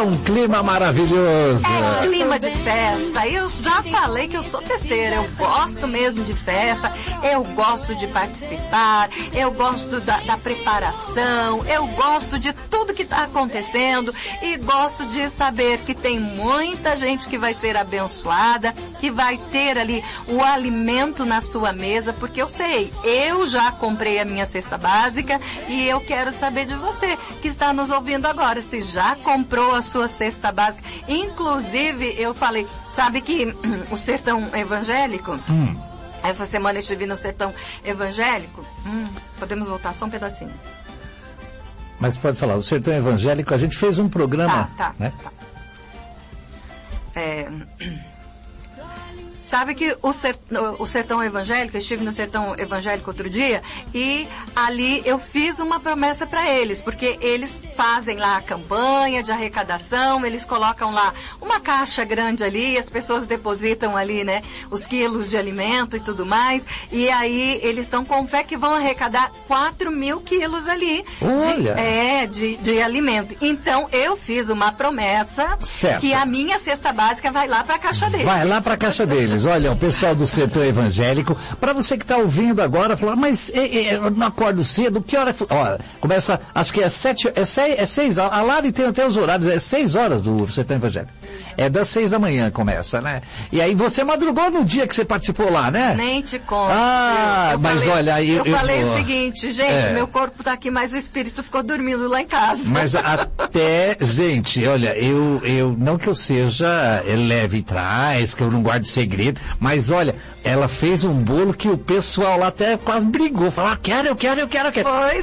um clima maravilhoso. É clima de festa. Eu já falei que eu sou festeira. Eu gosto mesmo de festa. Eu gosto de participar. Eu gosto da preparação. Eu gosto de tudo que está acontecendo. E gosto de saber que tem muita gente que vai ser abençoada, que vai ter ali o alimento na sua mesa, porque eu sei, eu já comprei a minha cesta básica e eu quero saber de você que está nos ouvindo agora, se já comprou a sua cesta básica. Inclusive, eu falei, sabe que o sertão evangélico, essa semana eu estive no sertão evangélico, podemos voltar só um pedacinho. Mas pode falar, o sertão evangélico, a gente fez um programa, né? Tá. Sabe que o sertão evangélico, eu estive no sertão evangélico outro dia, e ali eu fiz uma promessa para eles, porque eles fazem lá a campanha de arrecadação, eles colocam lá uma caixa grande ali, as pessoas depositam ali, né, os quilos de alimento e tudo mais, e aí eles estão com fé que vão arrecadar 4.000 quilos ali de alimento. Então eu fiz uma promessa que a minha cesta básica vai lá para a caixa deles. Vai lá para a caixa deles. Olha, o pessoal do setor evangélico, para você que está ouvindo agora, falar, mas eu não acordo cedo, que hora? Ó, começa, acho que é 6, a Lari tem até os horários, é 6 horas do setor evangélico. É das 6 da manhã começa, né? E aí você madrugou no dia que você participou lá, né? Nem te conto. Mas falei, olha aí. Eu falei o seguinte, gente, meu corpo tá aqui, mas o espírito ficou dormindo lá em casa. Mas até, gente, olha, eu não que eu seja leve e trás, que eu não guarde segredo, mas olha, ela fez um bolo que o pessoal lá até quase brigou, falou, eu quero. Pois.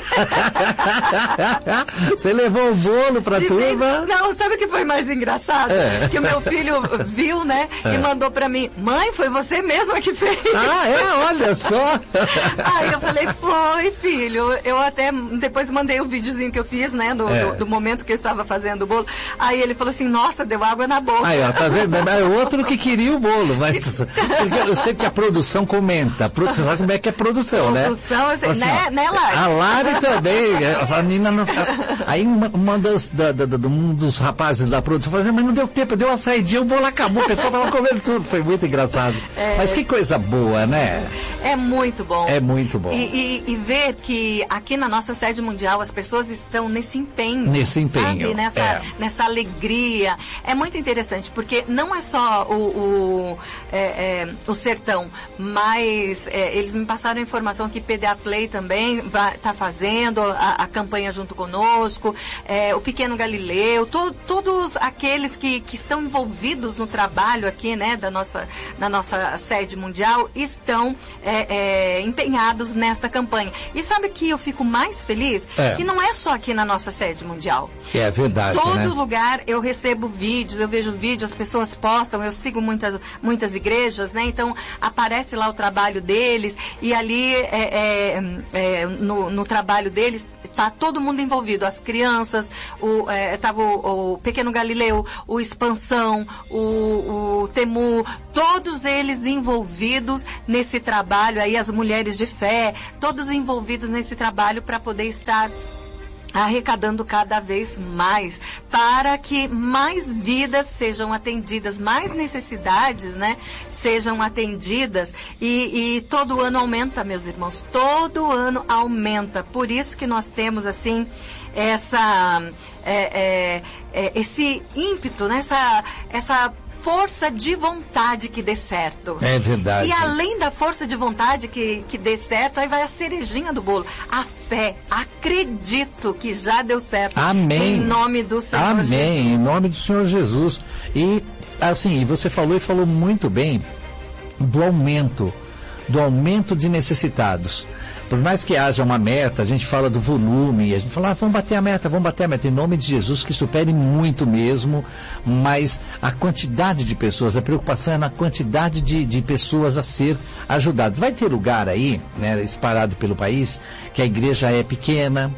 Você levou o bolo pra turma? Não, sabe o que foi mais engraçado? Que o meu filho viu, né, e mandou pra mim, mãe, foi você mesma que fez? Olha só. Aí eu falei, foi, filho. Eu até depois mandei o videozinho que eu fiz, né, do momento que eu estava fazendo o bolo. Aí ele falou assim, nossa, deu água na boca. Aí, ó, tá vendo? É outro que queria o bolo, mas porque eu sei que a produção comenta. Você sabe como é que é produção, né? Produção, assim, né, Lari? A Lari também. A menina não... Aí um dos rapazes da produção falou assim, mas não deu tempo, deu uma saidinha, o bolo acabou, o pessoal tava comendo tudo. Foi muito engraçado. Mas que coisa boa, né? É muito bom. É muito bom. E ver que aqui na nossa sede mundial as pessoas estão nesse empenho. Sabe? Nessa alegria. É muito interessante, porque não é só o sertão, mas eles me passaram a informação que PDA Play também está fazendo a campanha junto conosco, o Pequeno Galileu, todos aqueles que estão envolvidos no trabalho aqui, né, da nossa sede mundial, estão empenhados nesta campanha. E sabe que eu fico mais feliz? Que não é só aqui na nossa sede mundial. É verdade, todo lugar eu recebo vídeos, eu vejo vídeos, as pessoas postam, eu sigo muitas igrejas, né? Então aparece lá o trabalho deles e ali no trabalho deles está todo mundo envolvido, as crianças, tava o Pequeno Galileu, o Expansão, o Temu, todos eles envolvidos nesse trabalho aí, as mulheres de fé, todos envolvidos nesse trabalho para poder estar arrecadando cada vez mais, para que mais vidas sejam atendidas, mais necessidades, né, sejam atendidas, e todo ano aumenta, meus irmãos, todo ano aumenta. Por isso que nós temos, assim, esse ímpeto, né, essa força de vontade que dê certo. É verdade. E além da força de vontade que dê certo, aí vai a cerejinha do bolo. A fé. Acredito que já deu certo. Amém. Em nome do Senhor Jesus. Amém. Em nome do Senhor Jesus. E, assim, você falou muito bem do aumento de necessitados. Por mais que haja uma meta, a gente fala do volume, a gente fala, vamos bater a meta, em nome de Jesus, que supere muito mesmo, mas a quantidade de pessoas, a preocupação é na quantidade de pessoas a ser ajudadas. Vai ter lugar aí, né, espalhado pelo país, que a igreja é pequena,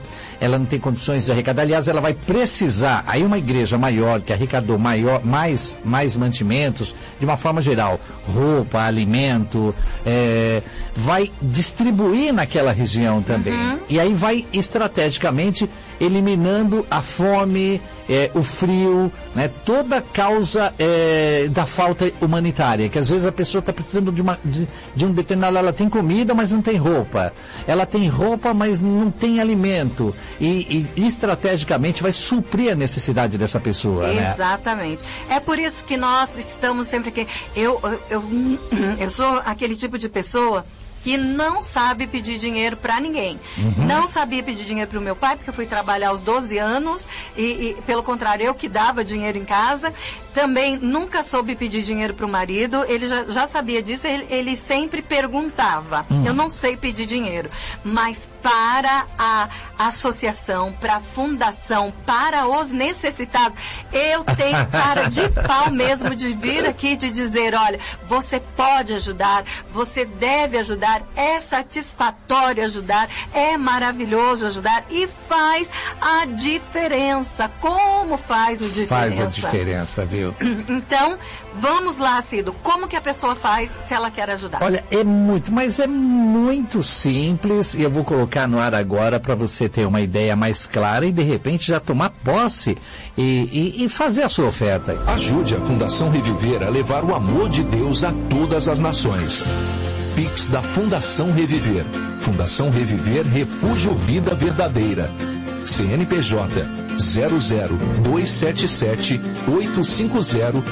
ela não tem condições de arrecadar. Aliás, ela vai precisar, aí uma igreja maior, que arrecadou mais mantimentos, de uma forma geral, roupa, alimento, vai distribuir naquela região também. E aí vai estrategicamente eliminando a fome, o frio, né, toda a causa da falta humanitária, que às vezes a pessoa está precisando de um determinado, ela tem comida, mas não tem roupa, ela tem roupa, mas não tem alimento, e estrategicamente vai suprir a necessidade dessa pessoa, né? Exatamente. É por isso que nós estamos sempre aqui. Eu sou aquele tipo de pessoa que não sabe pedir dinheiro para ninguém. Não sabia pedir dinheiro para o meu pai, porque eu fui trabalhar aos 12 anos, e pelo contrário, eu que dava dinheiro em casa. Também nunca soube pedir dinheiro para o marido, ele já sabia disso, ele sempre perguntava. Eu não sei pedir dinheiro, mas para a associação, para a fundação, para os necessitados, eu tenho cara de pau mesmo de vir aqui de dizer, olha, você pode ajudar, você deve ajudar, é satisfatório ajudar, é maravilhoso ajudar e faz a diferença. Como faz a diferença? Faz a diferença, viu? Então, vamos lá, Cido. Como que a pessoa faz se ela quer ajudar? Olha, é muito simples, e eu vou colocar no ar agora para você ter uma ideia mais clara e de repente já tomar posse e fazer a sua oferta. Ajude a Fundação Reviver a levar o amor de Deus a todas as nações. Pix da Fundação Reviver. Fundação Reviver, Refúgio Vida Verdadeira. CNPJ 00277 850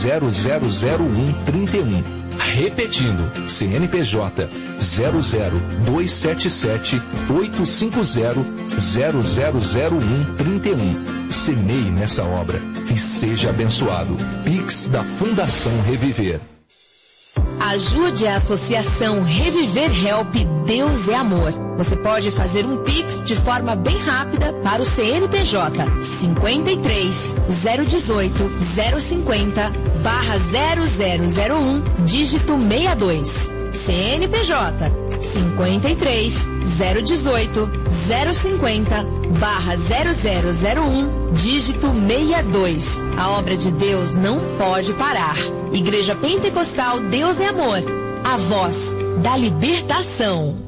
000131. Repetindo, CNPJ 00277 850 000131. Semeie nessa obra e seja abençoado. Pix da Fundação Reviver. Ajude a Associação Reviver Help Deus é Amor. Você pode fazer um Pix de forma bem rápida para o CNPJ 53 018 050 /0001 dígito 62. CNPJ 53 018 050 /0001 dígito 62. A obra de Deus não pode parar. Igreja Pentecostal Deus é Amor, a voz da libertação.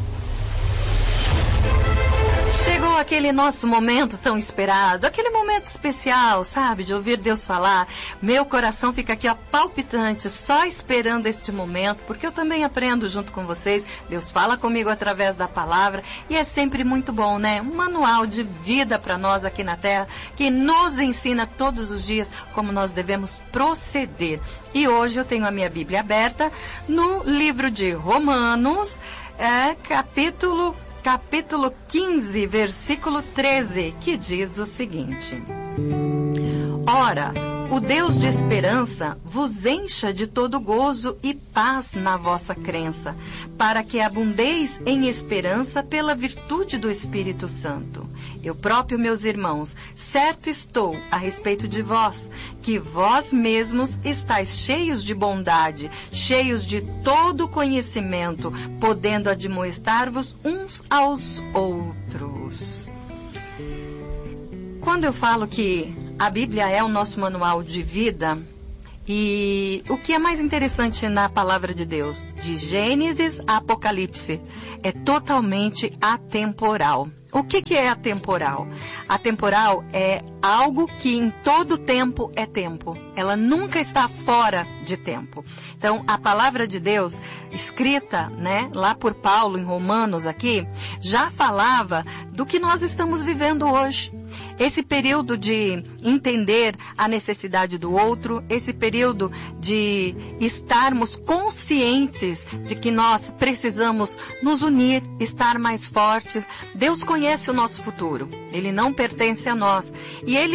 Chegou aquele nosso momento tão esperado, aquele momento especial, sabe, de ouvir Deus falar. Meu coração fica aqui, ó, palpitante, só esperando este momento, porque eu também aprendo junto com vocês. Deus fala comigo através da palavra e é sempre muito bom, né? Um manual de vida para nós aqui na Terra, que nos ensina todos os dias como nós devemos proceder. E hoje eu tenho a minha Bíblia aberta no livro de Romanos, capítulo 15, versículo 13, que diz o seguinte: Ora, o Deus de esperança vos encha de todo gozo e paz na vossa crença, para que abundeis em esperança pela virtude do Espírito Santo. Eu próprio, meus irmãos, certo estou a respeito de vós, que vós mesmos estáis cheios de bondade, cheios de todo conhecimento, podendo admoestar-vos uns aos outros. Quando eu falo que a Bíblia é o nosso manual de vida, e o que é mais interessante na palavra de Deus, de Gênesis a Apocalipse, é totalmente atemporal. O que é atemporal? Atemporal é algo que em todo tempo é tempo. Ela nunca está fora de tempo. Então, a palavra de Deus, escrita, né, lá por Paulo em Romanos aqui, já falava do que nós estamos vivendo hoje. Esse período de entender a necessidade do outro, esse período de estarmos conscientes de que nós precisamos nos unir, estar mais fortes. Deus conhece o nosso futuro, Ele não pertence a nós. E Ele